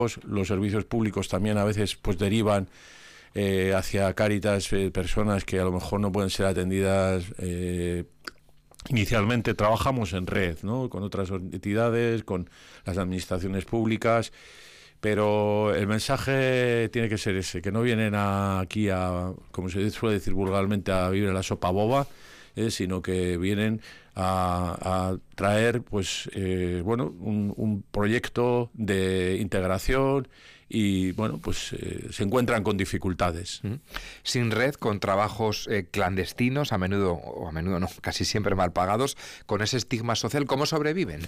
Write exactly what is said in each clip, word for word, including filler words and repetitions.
Los servicios públicos también a veces pues derivan eh, hacia Cáritas eh, personas que a lo mejor no pueden ser atendidas eh, inicialmente. Trabajamos en red, ¿no?, con otras entidades, con las administraciones públicas, pero el mensaje tiene que ser ese, que no vienen a, aquí a, como se suele decir vulgarmente, a vivir en la sopa boba, eh, sino que vienen a, a traer pues eh, bueno un, un proyecto de integración y bueno pues eh, se encuentran con dificultades. Sin red, con trabajos eh, clandestinos, a menudo, o a menudo no, casi siempre mal pagados, con ese estigma social, ¿cómo sobreviven?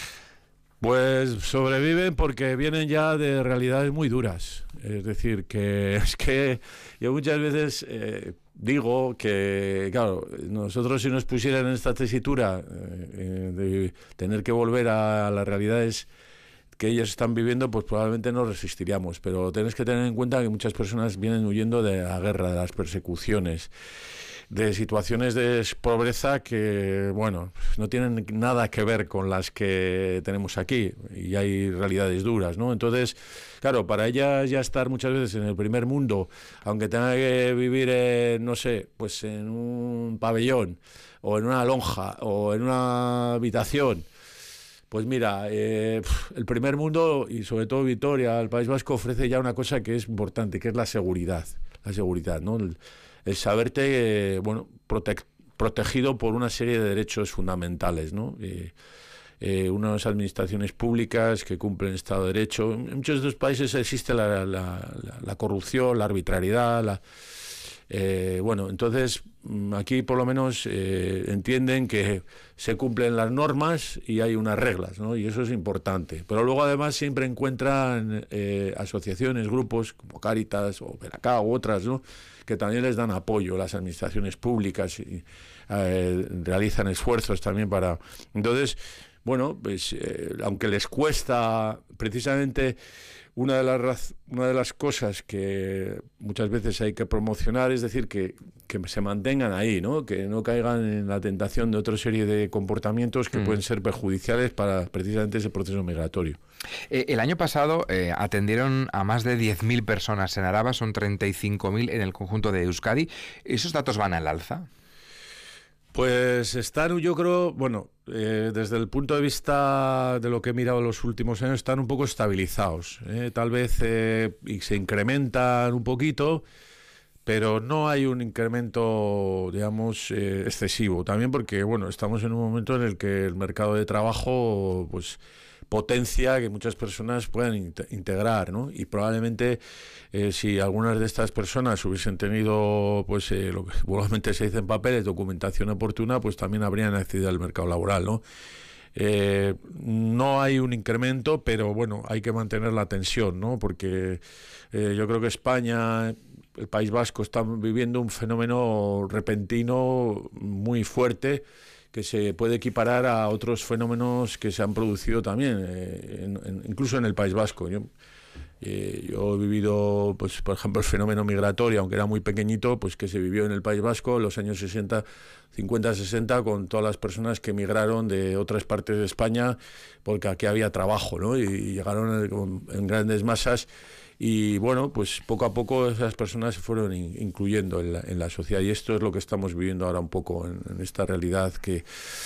Pues sobreviven porque vienen ya de realidades muy duras. Es decir, que es que yo muchas veces eh, digo que, claro, nosotros si nos pusieran en esta tesitura eh, de tener que volver a las realidades que ellos están viviendo, pues probablemente no resistiríamos. Pero tenés que tener en cuenta que muchas personas vienen huyendo de la guerra, de las persecuciones, de situaciones de pobreza que, bueno, no tienen nada que ver con las que tenemos aquí, y hay realidades duras, ¿no? Entonces, claro, para ellas ya estar muchas veces en el primer mundo, aunque tenga que vivir, en, no sé, pues en un pabellón, o en una lonja, o en una habitación, pues mira, eh, el primer mundo, y sobre todo Vitoria, el País Vasco, ofrece ya una cosa que es importante, que es la seguridad, la seguridad, ¿no? El, el saberte, eh, bueno, prote protegido por una serie de derechos fundamentales, ¿no? Eh, eh, unas administraciones públicas que cumplen Estado de Derecho. En muchos de estos países existe la, la, la, la corrupción, la arbitrariedad, la... Eh, bueno, entonces aquí por lo menos eh, entienden que se cumplen las normas y hay unas reglas, ¿no? Y eso es importante. Pero luego además siempre encuentran eh, asociaciones, grupos como Cáritas o Veracá u otras, ¿no?, que también les dan apoyo. Las administraciones públicas y, eh, realizan esfuerzos también para... Entonces, bueno, pues eh, aunque les cuesta precisamente... Una de, las, una de las cosas que muchas veces hay que promocionar es decir, que, que se mantengan ahí, ¿no?, que no caigan en la tentación de otra serie de comportamientos que mm. pueden ser perjudiciales para precisamente ese proceso migratorio. Eh, el año pasado eh, atendieron a más de diez mil personas en Araba, son treinta y cinco mil en el conjunto de Euskadi. ¿Esos datos van al alza? Pues están, yo creo, bueno, eh, desde el punto de vista de lo que he mirado en los últimos años, están un poco estabilizados, ¿eh? Tal vez eh, y se incrementan un poquito, pero no hay un incremento, digamos, eh, excesivo. También porque, bueno, estamos en un momento en el que el mercado de trabajo, pues, potencia que muchas personas puedan in integrar, ¿no? Y probablemente eh, si algunas de estas personas hubiesen tenido, pues, eh, lo que vulgarmente se dice en papeles, documentación oportuna, pues también habrían accedido al mercado laboral, ¿no? Eh, no hay un incremento, pero bueno, hay que mantener la tensión, ¿no? Porque eh, yo creo que España, el País Vasco, está viviendo un fenómeno repentino muy fuerte, que se puede equiparar a otros fenómenos que se han producido también, eh, en, en, incluso en el País Vasco. Yo, eh, yo he vivido, pues, por ejemplo, el fenómeno migratorio, aunque era muy pequeñito, pues que se vivió en el País Vasco en los años sesenta, cincuenta, sesenta, con todas las personas que migraron de otras partes de España porque aquí había trabajo, ¿no? Y, y llegaron en, en grandes masas. Y bueno, pues poco a poco esas personas se fueron in, incluyendo en la, en la sociedad, y esto es lo que estamos viviendo ahora un poco en, en esta realidad que